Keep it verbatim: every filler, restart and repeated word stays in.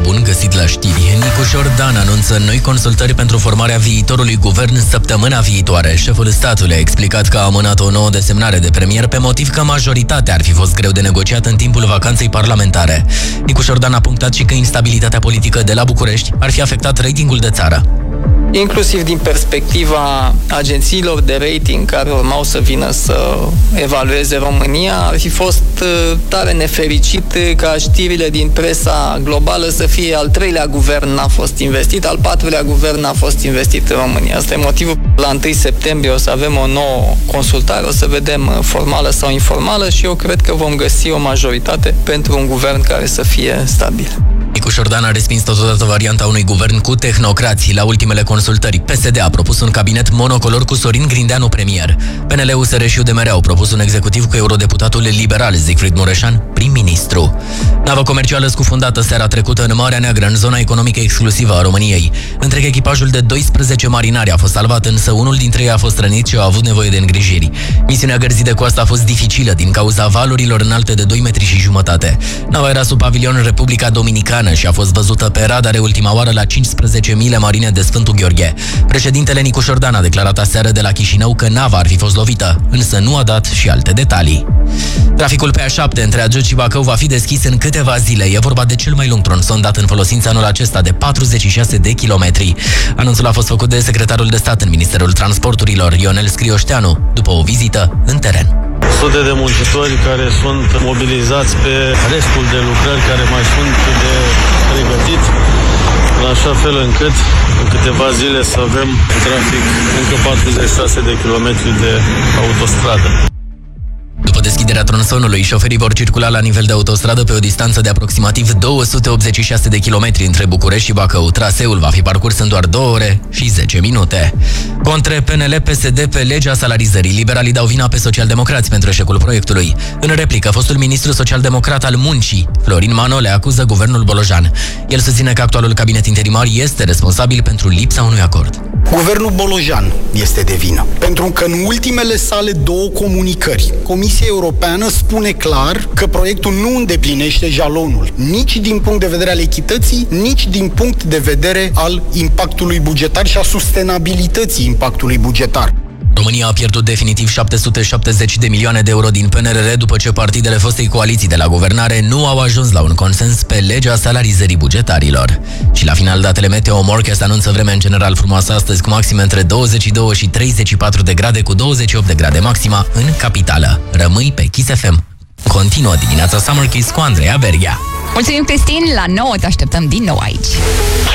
bun găsit la știri. Nicu Șordan anunță noi consultări pentru formarea viitorului guvern săptămâna viitoare. Șeful statului a explicat că a amânat o nouă desemnare de premier pe motiv că majoritatea ar fi fost greu de negociat în timpul vacanței parlamentare. Nicu Șordan a punctat și că instabilitatea politică de la București ar fi afectat ratingul de țară. Inclusiv din perspectiva agențiilor de rating care urmau să vină să evalueze România, ar fi fost tare nefericit ca știrile din presa globală să fie al treilea guvern n-a fost investit, al patrulea guvern n-a fost investit în România. Asta e motivul. La întâi septembrie o să avem o nouă consultare, o să vedem formală sau informală și eu cred că vom găsi o majoritate pentru un guvern care să fie stabil. Nicu Șordan a respins totodată varianta unui guvern cu tehnocrații. La ultimele consultări, P S D a propus un cabinet monocolor cu Sorin Grindeanu premier. P N L, U S R și U D M R au propus un executiv cu eurodeputatul liberal Siegfried Mureșan prim-ministru. Navă comercială scufundată seara trecută în Marea Neagră, în zona economică exclusivă a României. Întreg echipajul de doisprezece marinari a fost salvat, însă unul dintre ei a fost rănit și a avut nevoie de îngrijiri. Misiunea gărzii de coastă a fost dificilă din cauza valurilor înalte de doi metri și jumătate. Nava era sub pavilion în Republica Dominicană și a fost văzută pe radare ultima oară la cincisprezece mile marine de Sfântul Gheorghe. Președintele Nicu Șordan a declarat aseară de la Chișinău că nava ar fi fost lovită, însă nu a dat și alte detalii. Traficul pe A șapte între Agiot și Bacău va fi deschis în câteva zile. E vorba de cel mai lung tronson dat în folosință anul acesta, de patruzeci și șase de kilometri. Anunțul a fost făcut de secretarul de stat în Ministerul Transporturilor, Ionel Scrioșteanu, după o vizită în teren. Sute de muncitori care sunt mobilizați pe restul de lucrări care mai sunt de pregătit, în așa fel încât în câteva zile să avem trafic încă patruzeci și șase de kilometri de autostradă. După deschiderea tronsonului, șoferii vor circula la nivel de autostradă pe o distanță de aproximativ două sute optzeci și șase de kilometri între București și Bacău. Traseul va fi parcurs în doar două ore și zece minute. Contre P N L P S D pe legea salarizării, liberalii dau vina pe socialdemocrați pentru eșecul proiectului. În replică, fostul ministru social-democrat al muncii, Florin Manole, acuză guvernul Bolojan. El susține că actualul cabinet interimar este responsabil pentru lipsa unui acord. Guvernul Bolojan este de vină, pentru că în ultimele sale două comunicări, Comisia Europeană spune clar că proiectul nu îndeplinește jalonul, nici din punct de vedere al echității, nici din punct de vedere al impactului bugetar și a sustenabilității impactului bugetar. România a pierdut definitiv șapte sute șaptezeci de milioane de euro din P N R R după ce partidele fostei coaliții de la guvernare nu au ajuns la un consens pe legea salarizării bugetarilor. Și la final, datele Meteo Morcast anunță vremea în general frumoasă astăzi, cu maxime între douăzeci și doi și treizeci și patru de grade, cu douăzeci și opt de grade maxima în capitală. Rămâi pe Kiss F M. Continuă dimineața Summer Kiss cu Andreea Berghia. Mulțumim, Cristin! La nouă te așteptăm din nou aici.